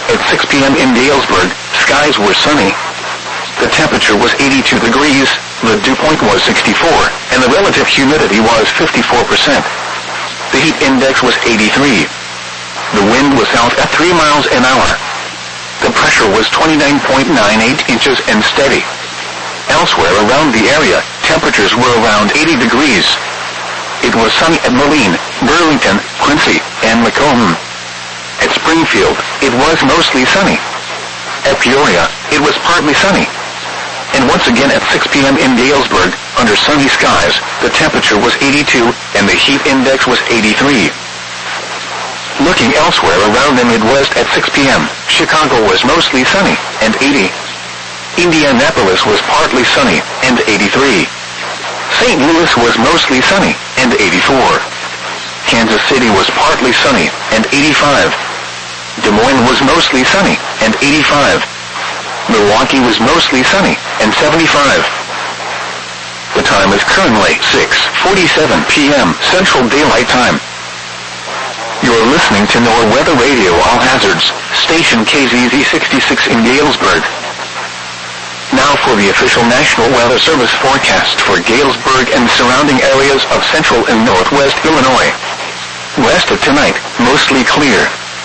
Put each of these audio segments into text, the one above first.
At 6 p.m. in Galesburg, skies were sunny. The temperature was 82 degrees, the dew point was 64, and the relative humidity was 54%. The heat index was 83. The wind was south at 3 miles an hour. The pressure was 29.98 inches and steady. Elsewhere around the area, temperatures were around 80 degrees. It was sunny at Moline, Burlington, Quincy, and Macomb. At Springfield, it was mostly sunny. At Peoria, it was partly sunny. And once again at 6 p.m. in Galesburg, under sunny skies, the temperature was 82 and the heat index was 83. Looking elsewhere around the Midwest at 6 p.m., Chicago was mostly sunny and 80. Indianapolis was partly sunny and 83. St. Louis was mostly sunny and 84. Kansas City was partly sunny and 85. Des Moines was mostly sunny and 85. Milwaukee was mostly sunny and 75. The time is currently 6:47 p.m. Central Daylight Time. You're listening to NOAA Weather Radio All Hazards, station KZZ 66 in Galesburg. Now for the official National Weather Service forecast for Galesburg and surrounding areas of central and northwest Illinois. West of tonight, mostly clear.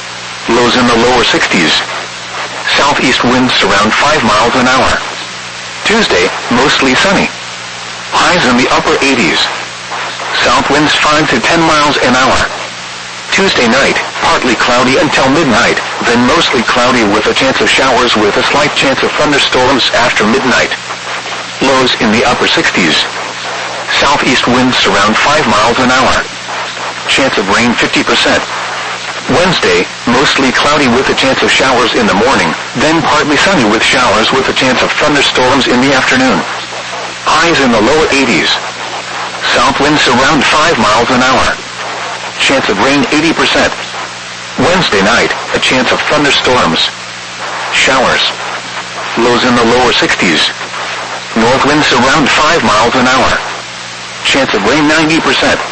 Lows in the lower 60s. Southeast winds around 5 miles an hour. Tuesday, mostly sunny. Highs in the upper 80s. South winds 5 to 10 miles an hour. Tuesday night, partly cloudy until midnight, then mostly cloudy with a chance of showers with a slight chance of thunderstorms after midnight. Lows in the upper 60s. Southeast winds around 5 miles an hour. Chance of rain 50%. Wednesday, mostly cloudy with a chance of showers in the morning, then partly sunny with showers with a chance of thunderstorms in the afternoon. Highs in the lower 80s. South winds around 5 miles an hour. Chance of rain 80%. Wednesday night, a chance of thunderstorms. Showers. Lows in the lower 60s. North winds around 5 miles an hour. Chance of rain 90%.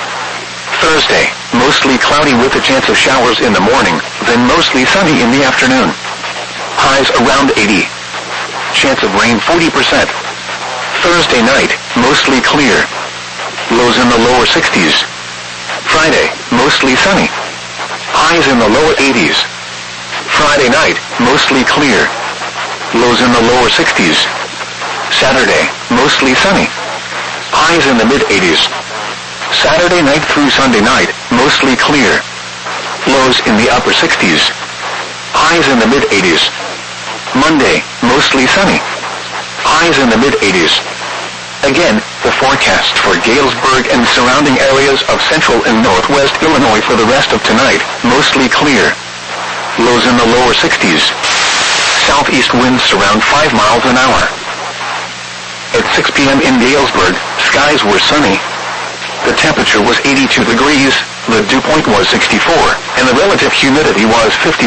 Thursday, mostly cloudy with a chance of showers in the morning, then mostly sunny in the afternoon. Highs around 80. Chance of rain 40%. Thursday night, mostly clear. Lows in the lower 60s. Friday, mostly sunny. Highs in the lower 80s. Friday night, mostly clear. Lows in the lower 60s. Saturday, mostly sunny. Highs in the mid-80s. Saturday night through Sunday night, mostly clear. Lows in the upper 60s. Highs in the mid-80s. Monday, mostly sunny. Highs in the mid-80s. Again, the forecast for Galesburg and surrounding areas of central and northwest Illinois for the rest of tonight, mostly clear. Lows in the lower 60s. Southeast winds around 5 miles an hour. At 6 p.m. in Galesburg, skies were sunny. The temperature was 82 degrees, the dew point was 64, and the relative humidity was 54%.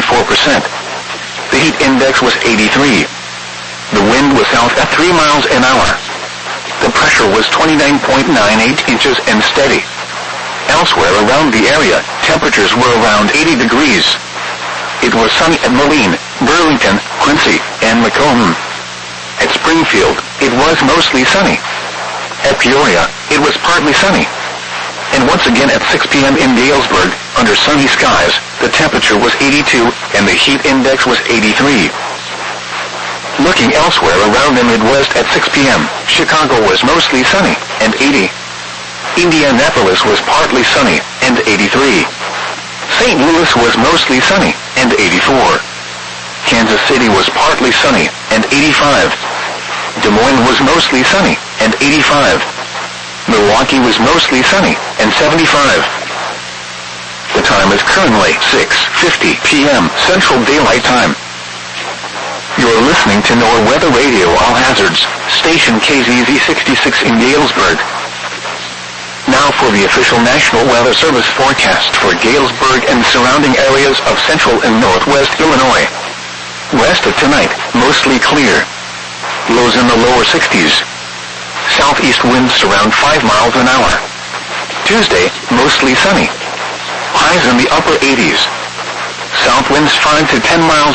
The heat index was 83. The wind was south at 3 miles an hour. The pressure was 29.98 inches and steady. Elsewhere around the area, temperatures were around 80 degrees. It was sunny at Moline, Burlington, Quincy, and Macomb. At Springfield, it was mostly sunny. At Peoria, it was partly sunny. And once again at 6 p.m. in Galesburg, under sunny skies, the temperature was 82 and the heat index was 83. Looking elsewhere around the Midwest at 6 p.m., Chicago was mostly sunny and 80. Indianapolis was partly sunny and 83. St. Louis was mostly sunny and 84. Kansas City was partly sunny and 85. Des Moines was mostly sunny and 85. Milwaukee was mostly sunny and 75. The time is currently 6:50 p.m. Central Daylight Time. You're listening to NOAA Weather Radio All Hazards, station KZZ 66 in Galesburg. Now for the official National Weather Service forecast for Galesburg and surrounding areas of central and northwest Illinois. West of tonight, mostly clear. Lows in the lower 60s. Southeast winds around 5 miles an hour. Tuesday, mostly sunny. Highs in the upper 80s. South winds 5 to 10 miles